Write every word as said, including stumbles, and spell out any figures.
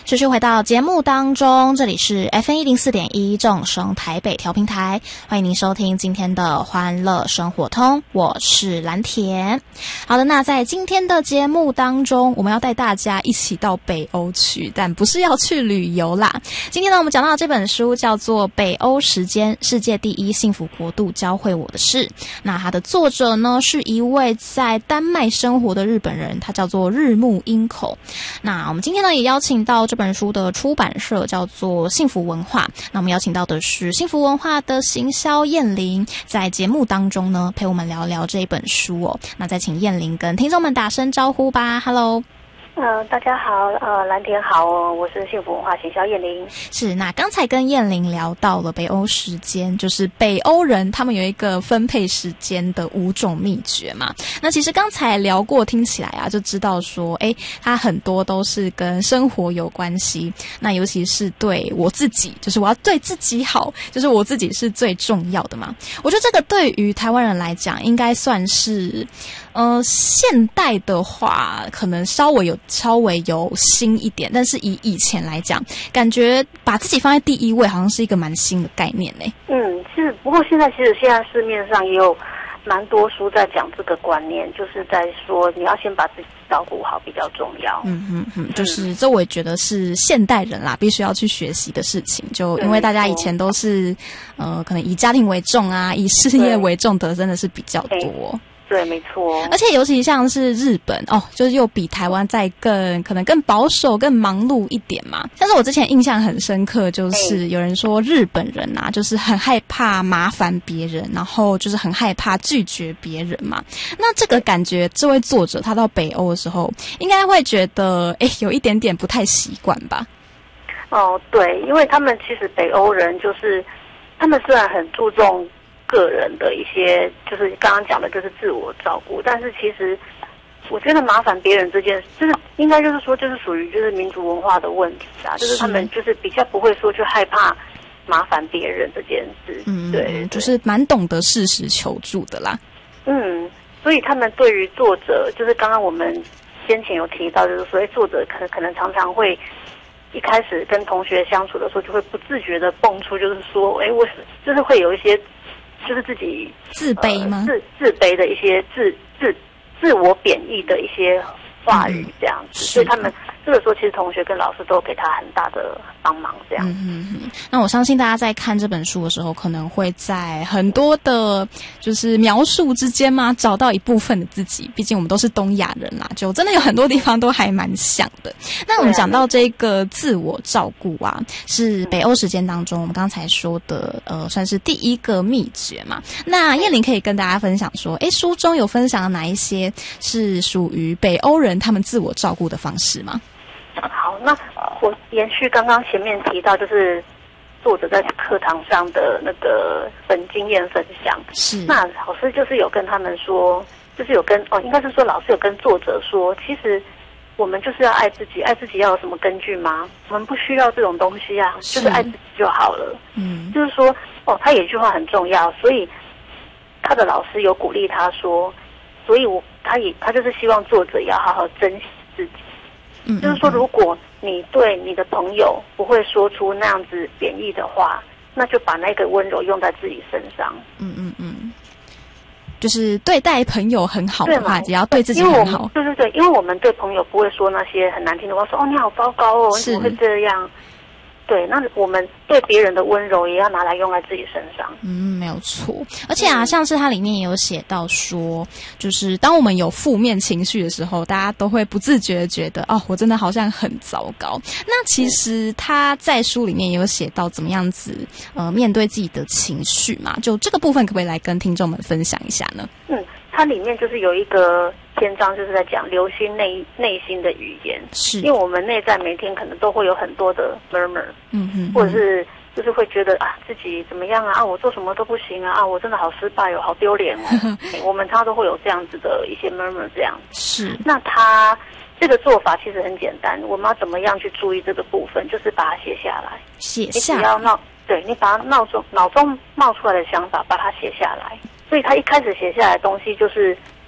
持续回到节目当中，这里是 F M 一零四点一正声台北调频台，欢迎您收听今天的欢乐生活通，我是蓝田。好的，那在今天的节目当中，我们要带大家一起到北欧去，但不是要去旅游啦。今天呢，我们讲到的这本书叫做《北欧时间：世界第一幸福国度教会我的事》。那它的作者呢，是一位在丹麦生活的日本人，他叫做日木英口。那我们今天呢，也邀请到这本书的出版社叫做幸福文化。那我们邀请到的是幸福文化的行销燕玲，在节目当中呢，陪我们聊聊这一本书哦。那再请燕玲跟听众们打声招呼吧。Hello。 呃，大家好，呃，蓝田好哦，我是幸福文化行销燕玲。 是，那刚才跟燕玲聊到了北欧时间，就是北欧人他们有一个分配时间的五种秘诀嘛。那其实刚才聊过，听起来啊，就知道说，哎，它很多都是跟生活有关系。那尤其是对我自己，就是我要对自己好，就是我自己是最重要的嘛。我觉得这个对于台湾人来讲，应该算是。呃，现代的话，可能稍微有稍微有新一点，但是以以前来讲，感觉把自己放在第一位，好像是一个蛮新的概念嘞。 嗯，其实不过现在其实现在市面上也有蛮多书在讲这个观念，就是在说你要先把自己照顾好比较重要。 嗯嗯嗯，就是这我也觉得是现代人啦，必须要去学习的事情。就因为大家以前都是呃，可能以家庭为重啊，以事业为重的，真的是比较多。 对，没错。 而且尤其像是日本哦，就是又比台湾再更可能更保守、更忙碌一点嘛。像是我之前印象很深刻，就是有人说日本人啊，就是很害怕麻烦别人，然后就是很害怕拒绝别人嘛。那这个感觉，这位作者他到北欧的时候，应该会觉得哎，有一点点不太习惯吧？ 哦，对，因为他们其实北欧人就是他们虽然很注重。个人的一些就是刚刚讲的就是自我照顾，但是其实我觉得麻烦别人这件事，就是应该就是说就是属于就是民族文化的问题啊，就是他们就是比较不会说去害怕麻烦别人这件事，嗯，对， 就是蛮懂得适时求助的啦。 嗯，所以他们对于作者，就是刚刚我们先前有提到，就是所谓作者可能可能常常会一开始跟同学相处的时候，就会不自觉的蹦出，就是说，哎，我就是会有一些。就是自己自卑吗？ 呃、自自卑的一些自自自我贬义的一些话语，这样子，嗯、所以他们这个时候，其实同学跟老师都给他很大的帮忙，这样。 嗯嗯嗯。那我相信大家在看这本书的时候，可能会在很多的，就是描述之间嘛，找到一部分的自己。毕竟我们都是东亚人啦，就真的有很多地方都还蛮像的。那我们讲到这个自我照顾啊，是北欧时间当中我们刚才说的，呃，算是第一个秘诀嘛。那燕玲可以跟大家分享说，哎，书中有分享哪一些是属于北欧人他们自我照顾的方式吗？ 好，那我延续刚刚前面提到，就是作者在课堂上的那个本经验分享。 是， 那老师就是有跟他们说，就是有跟哦，应该是说老师有跟作者说，其实我们就是要爱自己，爱自己要有什么根据吗？我们不需要这种东西啊，就是爱自己就好了。嗯，就是说哦，他有一句话很重要，所以他的老师有鼓励他说，所以我他也他就是希望作者要好好珍惜自己。嗯，就是说，如果你对你的朋友不会说出那样子贬义的话，那就把那个温柔用在自己身上。嗯嗯嗯， 就是对待朋友很好的话，只要对自己很好。 对对对，因为我们对朋友不会说那些很难听的话，说哦你好糟糕哦，你怎么会这样？对，那我们对别人的温柔也要拿来用在自己身上。 嗯，没有错。而且啊，像是它里面也有写到说，就是当我们有负面情绪的时候，大家都会不自觉的觉得，哦，我真的好像很糟糕。那其实他在书里面也有写到怎么样子，呃，面对自己的情绪嘛。就这个部分，可不可以来跟听众们分享一下呢？ 嗯，它里面就是有一个篇章就是在讲留心内内心的语言， 是因为我们内在每天可能都会有很多的 murmur， 嗯哼，或者是就是会觉得啊自己怎么样啊啊我做什么都不行啊啊我真的好失败哦，好丢脸哦，我们常常都会有这样子的一些 murmur 这样是。 那他这个做法其实很简单，我们要怎么样去注意这个部分，就是把它写下来， 写下来， 你只要闹对你把它脑中脑中冒出来的想法把它写下来。所以他一开始写下来的东西就是